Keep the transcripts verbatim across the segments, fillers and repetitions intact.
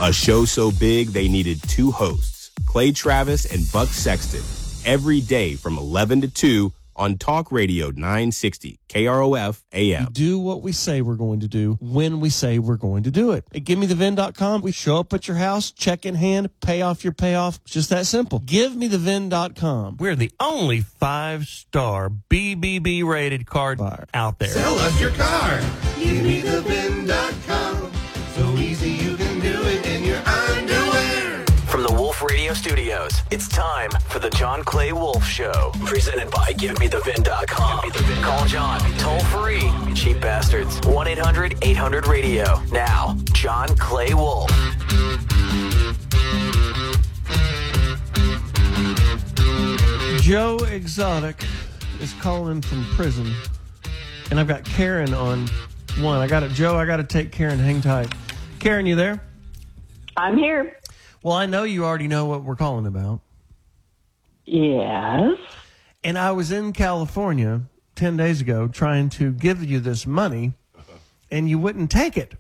A show so big they needed two hosts, Clay Travis and Buck Sexton, every day from eleven to two on Talk Radio nine sixty K R O F A M. We do what we say we're going to do when we say we're going to do it. At give me the vin dot com, we show up at your house, check in hand, pay off your payoff. It's just that simple. give me the vin dot com. We're the only five-star B B B rated car buyer out there. Sell us your car. give me the vin dot com. So easy you can do it in your underwear. From the Wolf Radio Studios, it's time for the John Clay Wolf Show. Presented by give me the vin dot com. Call John toll free. Cheap bastards. one eight hundred eight hundred radio. Now, John Clay Wolf. Joe Exotic is calling from prison, and I've got Karen on one. I got it, Joe. I got to take Karen. Hang tight. Karen, you there? I'm here. Well, I know you already know what we're calling about. Yes. And I was in California ten days ago trying to give you this money, and you wouldn't take it.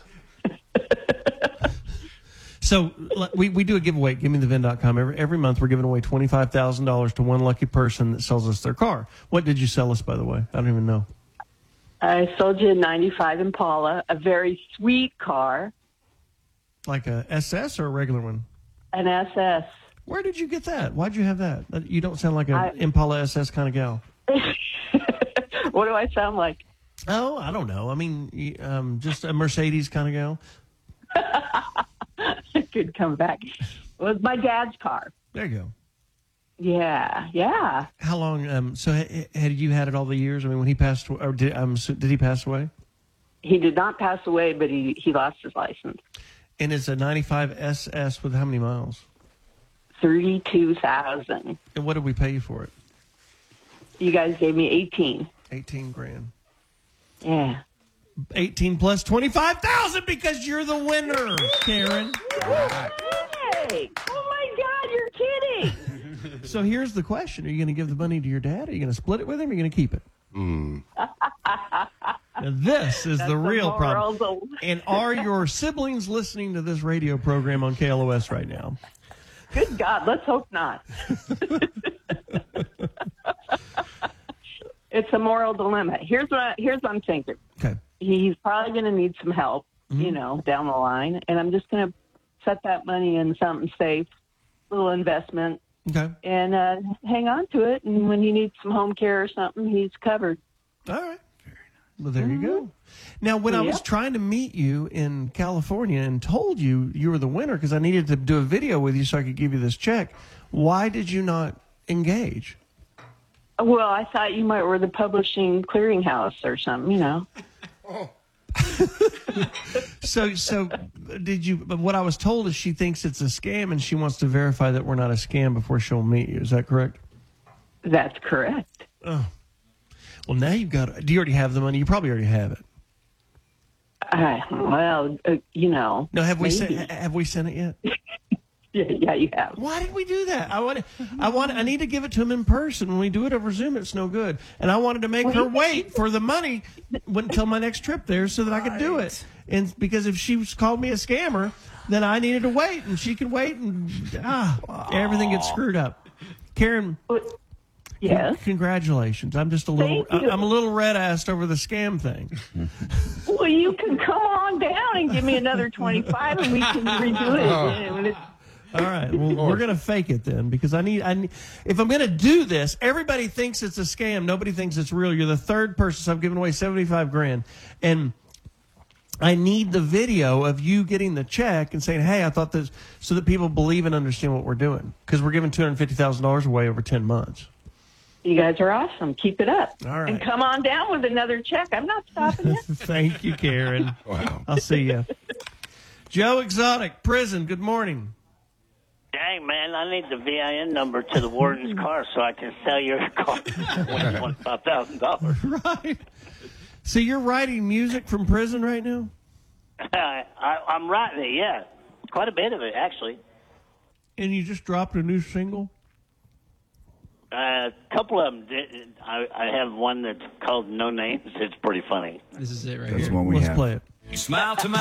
So we, we do a giveaway at give me the vin dot com. Every, every month we're giving away twenty-five thousand dollars to one lucky person that sells us their car. What did you sell us, by the way? I don't even know. I sold you a ninety-five Impala, a very sweet car. Like a S S or a regular one? An S S. Where did you get that? Why'd you have that? You don't sound like an I, Impala S S kind of gal. What do I sound like? Oh, I don't know. I mean, um, just a Mercedes kind of gal. Could come back. It was my dad's car. There you go. Yeah, yeah. How long? Um, so had you had it all the years? I mean, when he passed away, or did, um, did he pass away? He did not pass away, but he, he lost his license. And it's a ninety-five S S with how many miles? thirty-two thousand. And what did we pay you for it? You guys gave me eighteen. eighteen grand. Yeah. eighteen plus twenty-five thousand because you're the winner, Karen. Hey! Oh my God, you're kidding. So here's the question. Are you going to give the money to your dad? Are you going to split it with him? Or are you going to keep it? Mm. Now, this is That's the real problem. Moral. And are your siblings listening to this radio program on K L O S right now? Good God, let's hope not. It's a moral dilemma. Here's what I, here's what I'm thinking. Okay. He's probably going to need some help, Mm-hmm. you know, down the line, and I'm just going to set that money in something safe, little investment, Okay. and uh, hang on to it. And when he needs some home care or something, he's covered. All right. Well, there you go. Now, when I was Yep. trying to meet you in California and told you you were the winner because I needed to do a video with you so I could give you this check, why did you not engage? Well, I thought you might were the publishing clearinghouse or something, you know. So, so did you? But what I was told is she thinks it's a scam and she wants to verify that we're not a scam before she'll meet you. Is that correct? That's correct. Oh, well, now you've got. Do you already have the money? You probably already have it. Uh, well, uh, you know. No, have we maybe. sent? Have we sent it yet? Yeah, yeah, you have. Why did we do that? I want. I want. I need to give it to him in person. When we do it over Zoom, it's no good. And I wanted to make her wait for the money until my next trip there, so that I could do it. And because if she was called me a scammer, then I needed to wait, and she could wait, and ah, everything gets screwed up. Karen. Yes. Congratulations. I'm just a little. Thank you. I'm a little red-assed over the scam thing. Well, you can come on down and give me another twenty-five, and we can redo it. When it's All right. Well, we're going to fake it then because I need, I need, if I'm going to do this, everybody thinks it's a scam. Nobody thinks it's real. You're the third person. So I've given away seventy-five grand. And I need the video of you getting the check and saying, hey, I thought this, so that people believe and understand what we're doing. Because we're giving two hundred fifty thousand dollars away over ten months. You guys are awesome. Keep it up. All right. And come on down with another check. I'm not stopping you. Thank you, Karen. Wow. I'll see you. Joe Exotic, prison. Good morning. Dang, man, I need the V I N number to the warden's car so I can sell your car for twenty-five thousand dollars. Right. So you're writing music from prison right now? I, I, I'm writing it, yeah. Quite a bit of it, actually. And you just dropped a new single? Uh, a couple of them did. I, I have one that's called No Names. It's pretty funny. This is it right That's here. one we Let's have. play it. Smile to my